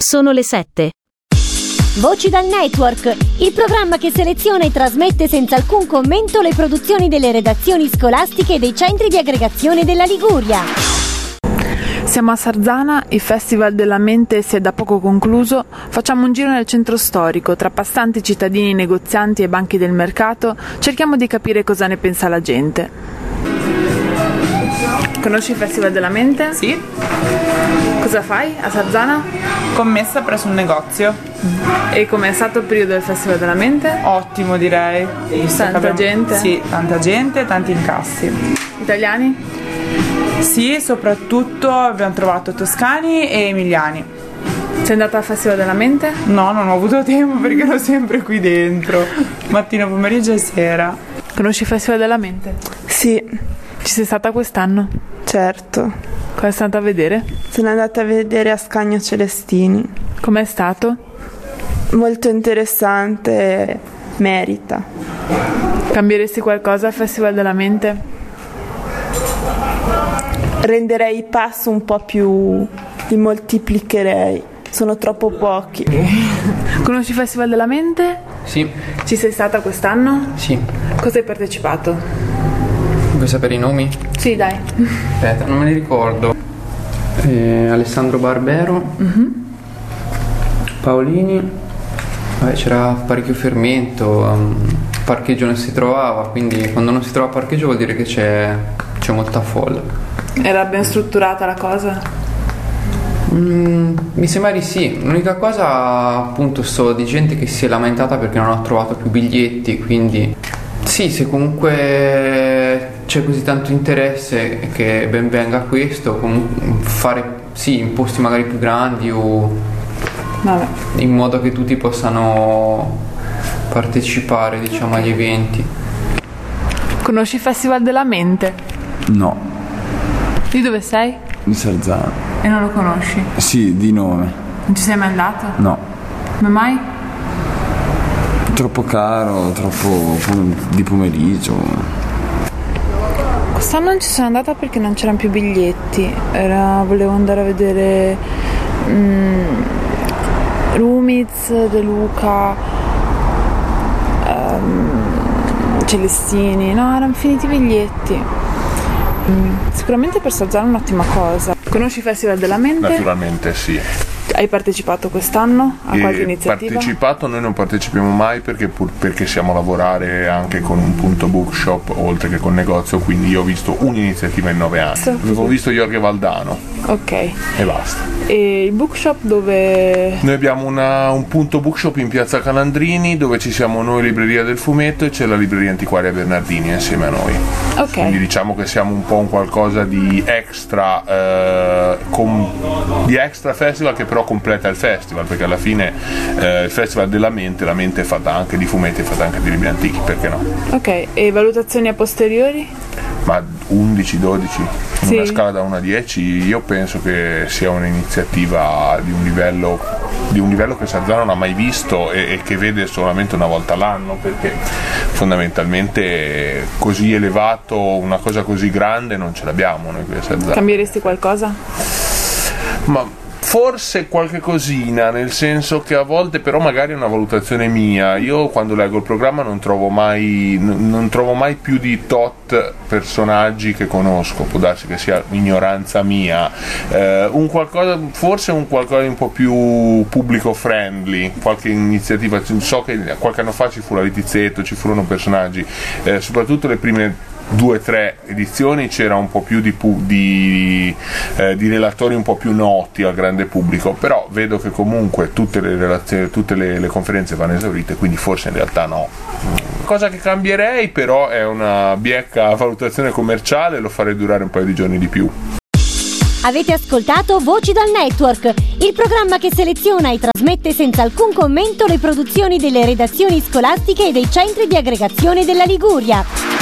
Sono le 7. Voci dal Network, il programma che seleziona e trasmette senza alcun commento le produzioni delle redazioni scolastiche e dei centri di aggregazione della Liguria. Siamo a Sarzana, il Festival della Mente si è da poco concluso. Facciamo un giro nel centro storico, tra passanti, cittadini, negozianti e banchi del mercato. Cerchiamo di capire cosa ne pensa la gente. Conosci il Festival della Mente? Sì. Cosa fai a Sarzana? Commessa presso un negozio. E com'è stato il periodo del Festival della Mente? Ottimo, direi. Tanta gente? Sì, tanta gente, tanti incassi. Italiani? Sì, soprattutto abbiamo trovato toscani e emiliani. Sei andata al Festival della Mente? No, non ho avuto tempo perché ero sempre qui dentro, mattina, pomeriggio e sera. Conosci il Festival della Mente? Sì, Ci sei stata quest'anno? certo. Cosa sei andata a vedere? Sono andata a vedere Ascanio Celestini. Com'è stato? Molto interessante, merita. Cambieresti qualcosa al Festival della Mente? Renderei i pass un po' più... li moltiplicherei. Sono troppo pochi. Conosci il Festival della Mente? Sì, Ci sei stata quest'anno? sì. Cosa hai partecipato? Vuoi sapere i nomi? Sì, dai. Aspetta, non me ne ricordo. Alessandro Barbero, Paolini, vabbè, c'era parecchio fermento, parcheggio non si trovava, quindi quando non si trova parcheggio vuol dire che c'è molta folla. Era ben strutturata la cosa? Mi sembra di sì. L'unica cosa, appunto, so di gente che si è lamentata perché non ha trovato più biglietti, quindi sì, se comunque c'è così tanto interesse, che ben venga questo, comunque fare sì in posti magari più grandi o Vabbè. in modo che tutti possano partecipare, diciamo, agli eventi. Conosci il Festival della Mente? No, Di dove sei? di Sarzana. E non lo conosci? Sì, di nome. Non ci sei mai andato? No, Come mai? troppo caro, troppo di pomeriggio. Quest'anno non ci sono andata perché non c'erano più biglietti. Volevo andare a vedere Rumiz, De Luca, Celestini. No, erano finiti i biglietti. Sicuramente per Sarzana è un'ottima cosa. Conosci il Festival della Mente? Naturalmente sì. Hai partecipato quest'anno a qualche iniziativa? Partecipato, noi non partecipiamo mai perché siamo a lavorare anche con un punto bookshop oltre che con negozio, quindi io ho visto un'iniziativa in 9 anni. Avevo visto Jorge Valdano. Ok. E basta. E il bookshop dove... Noi abbiamo un punto bookshop in piazza Calandrini dove ci siamo noi, Libreria del Fumetto, e c'è la Libreria Antiquaria Bernardini insieme a noi. Ok. Quindi diciamo che siamo un po' un qualcosa di extra festival che però completa il festival, perché alla fine il Festival della Mente, la mente è fatta anche di fumetti, è fatta anche di libri antichi, perché no? Ok, e valutazioni a posteriori? Ma 11, 12, in Sì. una scala da 1 a 10 io penso che sia un'iniziativa di un livello che Sarzana non ha mai visto e che vede solamente una volta l'anno, perché fondamentalmente così elevato, una cosa così grande non ce l'abbiamo noi qui a Sarzana. Cambieresti qualcosa? Ma forse qualche cosina, nel senso che a volte, però magari è una valutazione mia, io quando leggo il programma non trovo mai più di tot personaggi che conosco, può darsi che sia ignoranza mia, forse un qualcosa di un po' più pubblico friendly, qualche iniziativa, so che qualche anno fa ci fu la Litizzetto, ci furono personaggi, soprattutto le prime 2-3 edizioni c'era un po' più di relatori un po' più noti al grande pubblico, però vedo che comunque tutte le conferenze vanno esaurite, quindi forse in realtà no. Cosa che cambierei però è una biecca valutazione commerciale, lo farei durare un paio di giorni di più. Avete ascoltato Voci dal Network, il programma che seleziona e trasmette senza alcun commento le produzioni delle redazioni scolastiche e dei centri di aggregazione della Liguria.